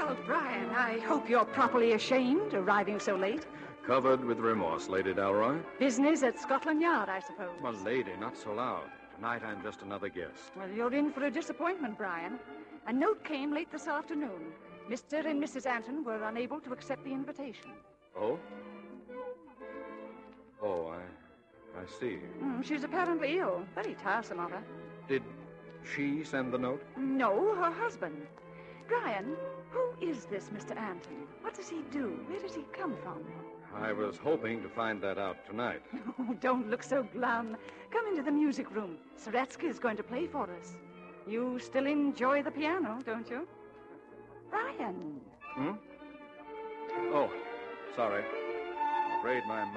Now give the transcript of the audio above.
Well, Brian, I hope you're properly ashamed, arriving so late. Covered with remorse, Lady Dalroy. Business at Scotland Yard, I suppose. Well, lady, not so loud. Tonight I'm just another guest. Well, you're in for a disappointment, Brian. A note came late this afternoon. Mr. and Mrs. Anton were unable to accept the invitation. Oh? Oh, I see. She's apparently ill. Very tiresome of her. Did she send the note? No, her husband. Brian, who is this Mr. Anton? What does he do? Where does he come from? I was hoping to find that out tonight. Oh, don't look so glum. Come into the music room. Saretsky is going to play for us. You still enjoy the piano, don't you? Brian. Oh, sorry. Afraid my